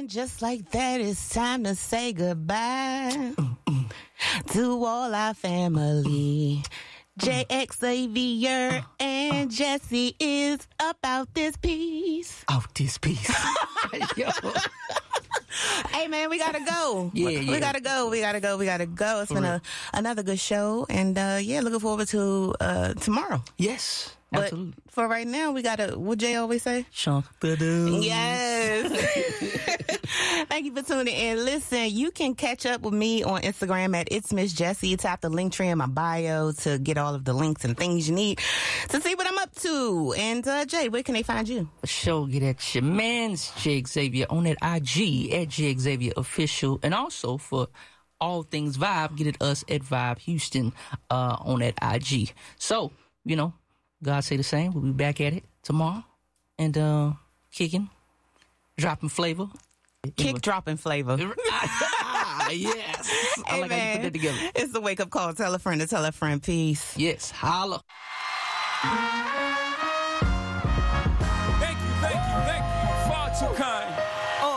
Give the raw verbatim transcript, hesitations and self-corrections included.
And just like that, it's time to say goodbye to all our family. J X Xavier and Jesse is about this piece. Out this piece. Yo. Hey, man, we gotta go. Yeah, we yeah. gotta go. We gotta go. We gotta go. It's been a, another good show. And, uh, yeah, looking forward to uh, tomorrow. Yes, But absolutely. for right now, we gotta, what Jay always say? Shunk the dude. Yes. Thank you for tuning in. Listen, you can catch up with me on Instagram at It's Miss Jessie. Tap the link tree in my bio to get all of the links and things you need to see what I'm up to. And, uh, Jay, where can they find you? For sure, get at your man's J Xavier on that I G at J Xavier Official. And also for all things Vibe, get at us at Vibe Houston uh, on that I G. So, you know, God say the same. We'll be back at it tomorrow. And uh, kicking, dropping flavor. Kick dropping flavor. Ah, yes. I Hey, like how you put that together. It's the wake up call. Tell a friend to tell a friend. Peace. Yes, holla. Thank you, thank you, thank you. Far too kind.